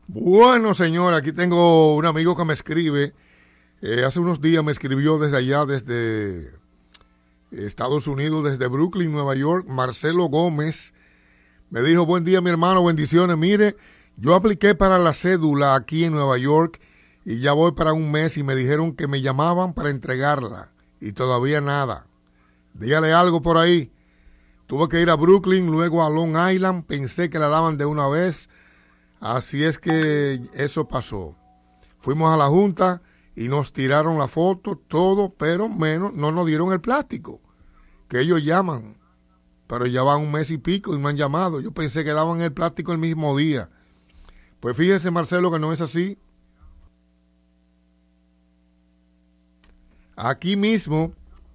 Bueno, señor, aquí tengo un amigo que me escribe. Hace unos días me escribió desde allá, desde Estados Unidos, desde Brooklyn, Nueva York. Marcelo Gómez me dijo: buen día, mi hermano, bendiciones. Mire, yo apliqué para la cédula aquí en Nueva York y ya voy para un mes y me dijeron que me llamaban para entregarla y todavía nada. Dígale algo por ahí. Tuve que ir a Brooklyn, luego a Long Island, pensé que la daban de una vez. Así es que eso pasó. Fuimos a la junta y nos tiraron la foto, todo, pero menos, no nos dieron el plástico, que ellos llaman. Pero ya van un mes y pico y no han llamado. Yo pensé que daban el plástico el mismo día. Pues fíjese, Marcelo, que no es así. Aquí mismo,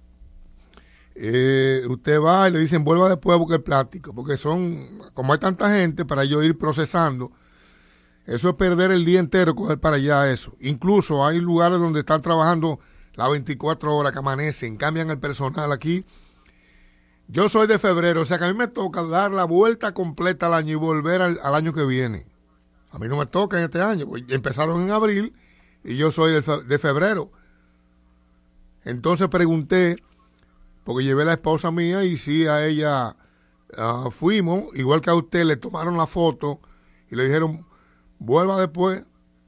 usted va y le dicen: vuelva después a buscar el plástico, porque como hay tanta gente para yo ir procesando, eso es perder el día entero, coger para allá eso. Incluso hay lugares donde están trabajando las 24 horas, que amanecen, cambian el personal aquí. Yo soy de febrero, o sea que a mí me toca dar la vuelta completa al año y volver al año que viene. A mí no me toca en este año, pues empezaron en abril y yo soy de febrero. Entonces pregunté, porque llevé a la esposa mía y sí, a ella fuimos, igual que a usted, le tomaron la foto y le dijeron: vuelva después.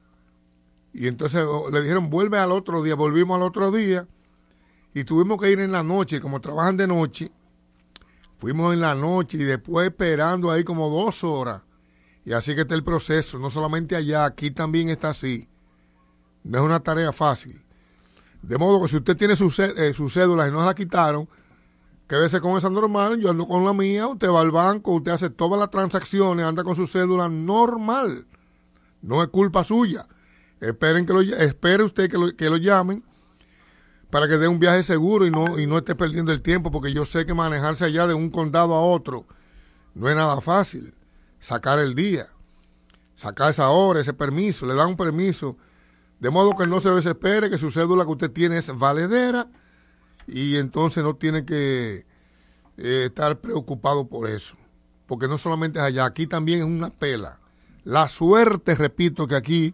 Y entonces le dijeron: vuelve al otro día. Volvimos al otro día y tuvimos que ir en la noche. Como trabajan de noche, fuimos en la noche y después esperando ahí como 2 horas. Y así que está el proceso, no solamente allá, aquí también está así. No es una tarea fácil. De modo que si usted tiene su cédula y no se la quitaron, quédese con esa normal. Yo ando con la mía. Usted va al banco, usted hace todas las transacciones, anda con su cédula normal. No es culpa suya. Espere usted que lo llamen para que dé un viaje seguro y no esté perdiendo el tiempo, porque yo sé que manejarse allá de un condado a otro no es nada fácil. Sacar el día, sacar esa hora, ese permiso, le dan un permiso. De modo que no se desespere, que su cédula que usted tiene es valedera y entonces no tiene que estar preocupado por eso. Porque no solamente es allá, aquí también es una pela. La suerte, repito, que aquí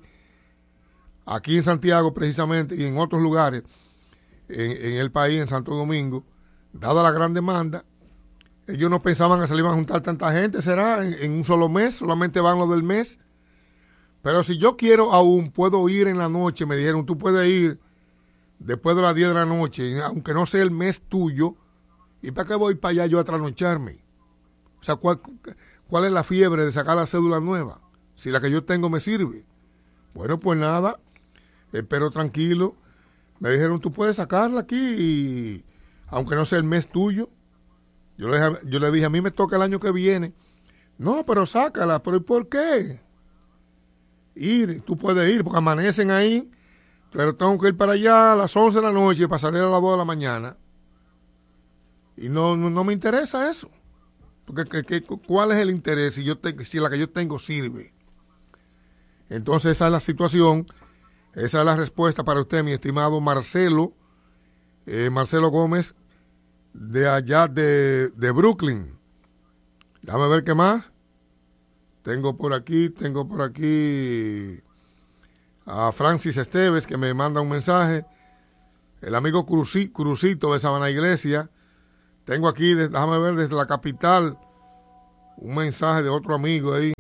en Santiago precisamente y en otros lugares, en el país, en Santo Domingo, dada la gran demanda, ellos no pensaban que se le iban a juntar tanta gente, será en un solo mes, solamente van los del mes. Pero si yo quiero aún, puedo ir en la noche. Me dijeron: tú puedes ir después de las 10 de la noche, aunque no sea el mes tuyo. ¿Y para qué voy para allá yo a trasnocharme? O sea, ¿cuál es la fiebre de sacar la cédula nueva? Si la que yo tengo me sirve. Bueno, pues nada, espero tranquilo. Me dijeron: tú puedes sacarla aquí, aunque no sea el mes tuyo. Yo le dije: a mí me toca el año que viene. No, pero sácala. ¿Pero y por qué? Tú puedes ir, porque amanecen ahí, pero tengo que ir para allá a las 11 de la noche y pasaré a las 2 de la mañana. Y no me interesa eso. Porque ¿cuál es el interés si la que yo tengo sirve? Entonces esa es la situación, esa es la respuesta para usted, mi estimado Marcelo Gómez, de allá de Brooklyn. Déjame ver qué más. Tengo por aquí a Francis Esteves, que me manda un mensaje. El amigo Crucito de Sabana Iglesia. Tengo aquí, déjame ver, desde la capital, un mensaje de otro amigo ahí.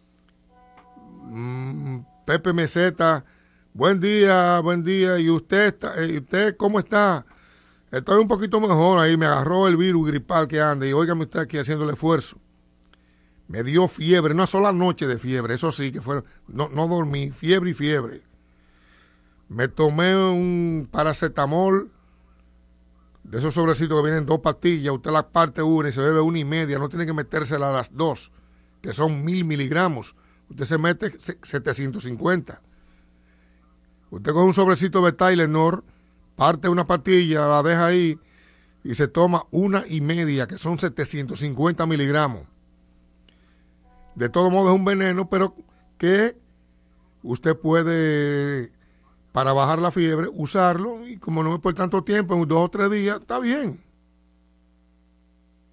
Pepe Meseta, buen día. ¿Y usted cómo está? Estoy un poquito mejor ahí, me agarró el virus gripal que anda y óigame usted aquí haciendo el esfuerzo. Me dio fiebre, una sola noche de fiebre, eso sí, que fue, no dormí, fiebre. Me tomé un paracetamol, de esos sobrecitos que vienen 2 pastillas, usted la parte una y se bebe 1.5, no tiene que metérsela a las 2, que son 1.000 miligramos. Usted se mete 750. Usted coge un sobrecito de Tylenol, parte una pastilla, la deja ahí y se toma 1.5, que son 750 miligramos. De todo modo es un veneno, pero que usted puede, para bajar la fiebre, usarlo, y como no es por tanto tiempo, en 2 o 3 días, está bien.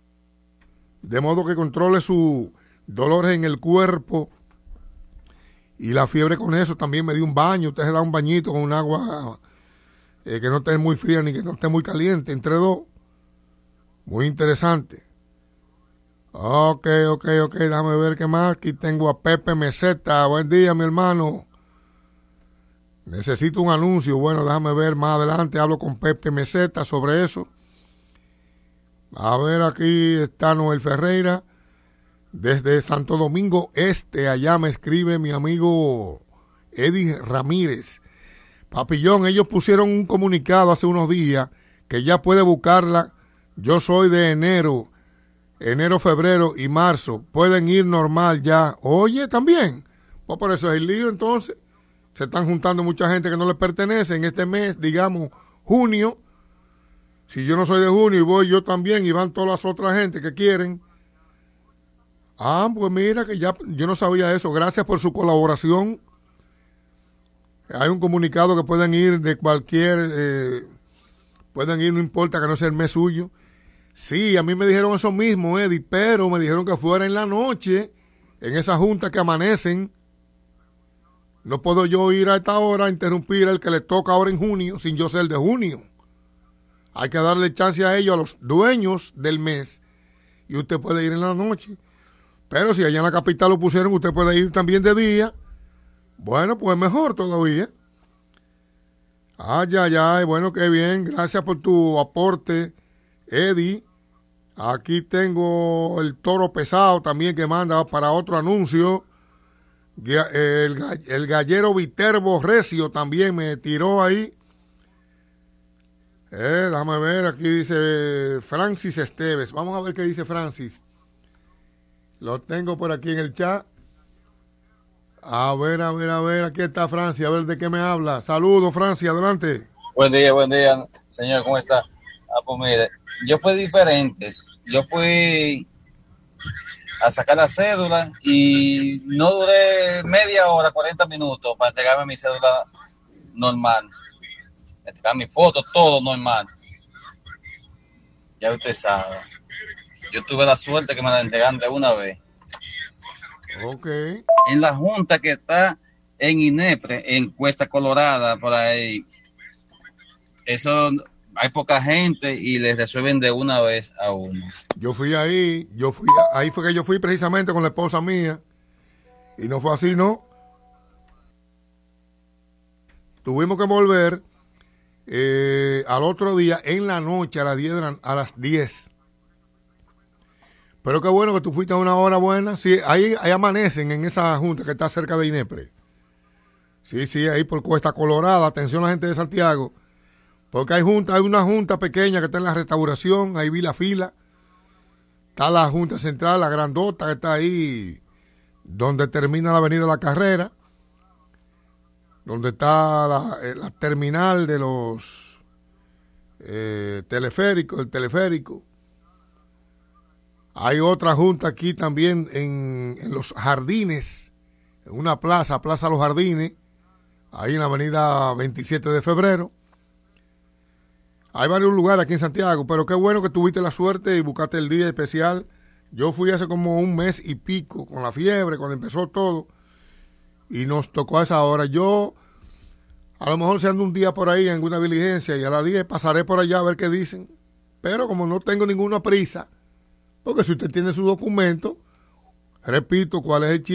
De modo que controle sus dolores en el cuerpo Y la fiebre con eso también me dio un baño. Usted se da un bañito con un agua que no esté muy fría ni que no esté muy caliente, entre dos. Muy interesante. Ok, déjame ver qué más. Aquí tengo a Pepe Meseta. Buen día, mi hermano. Necesito un anuncio. Bueno, déjame ver más adelante. Hablo con Pepe Meseta sobre eso. A ver, aquí está Noel Ferreira. Desde Santo Domingo Este, allá me escribe mi amigo Eddie Ramírez. Papillón, ellos pusieron un comunicado hace unos días que ya puede buscarla. Yo soy de enero, febrero y marzo. Pueden ir normal ya. Oye, también. Pues por eso es el lío entonces. Se están juntando mucha gente que no les pertenece en este mes, digamos, junio. Si yo no soy de junio y voy yo también y van todas las otras gente que quieren. Ah, pues mira que ya yo no sabía eso. Gracias por su colaboración. Hay un comunicado que pueden ir de cualquier, pueden ir, no importa que no sea el mes suyo. Sí, a mí me dijeron eso mismo, Eddie, pero me dijeron que fuera en la noche, en esa junta que amanecen. No puedo yo ir a esta hora a interrumpir el que le toca ahora en junio, sin yo ser de junio. Hay que darle chance a ellos, a los dueños del mes, y usted puede ir en la noche. Pero si allá en la capital lo pusieron, usted puede ir también de día. Bueno, pues mejor todavía. Ay, bueno, qué bien. Gracias por tu aporte, Eddie. Aquí tengo el Toro Pesado también que manda para otro anuncio. El gallero Viterbo Recio también me tiró ahí. Déjame ver, aquí dice Francis Esteves. Vamos a ver qué dice Francis. Lo tengo por aquí en el chat. A ver, aquí está Francia, a ver de qué me habla. Saludos, Francia, adelante. Buen día, señor, ¿cómo está? Pues mire, yo fui diferente. Yo fui a sacar la cédula y no duré media hora, 40 minutos para entregarme mi cédula normal. Entregar mi foto, todo normal. Ya usted sabe. Yo tuve la suerte que me la entregaron de una vez. Ok. En la junta que está en INEPRE, en Cuesta Colorada, por ahí, eso hay poca gente y les resuelven de una vez a uno. Ahí fue que yo fui precisamente con la esposa mía y no fue así, ¿no? Tuvimos que volver al otro día en la noche a las 10. Pero qué bueno que tú fuiste a una hora buena. Sí, ahí amanecen en esa junta que está cerca de INEPRE. Sí, ahí por Cuesta Colorada. Atención a la gente de Santiago. Porque hay una junta pequeña que está en la restauración. Ahí vi la fila. Está la junta central, la grandota que está ahí donde termina la avenida La Carrera. Donde está la terminal de los teleféricos, el teleférico. Hay otra junta aquí también en los Jardines, en una Plaza Los Jardines, ahí en la avenida 27 de febrero. Hay varios lugares aquí en Santiago, pero qué bueno que tuviste la suerte y buscaste el día especial. Yo fui hace como un mes y pico con la fiebre, cuando empezó todo, y nos tocó a esa hora. Yo, a lo mejor se ando un día por ahí en alguna diligencia y a las 10 pasaré por allá a ver qué dicen. Pero como no tengo ninguna prisa, porque si usted tiene su documento, repito, ¿cuál es el chiste?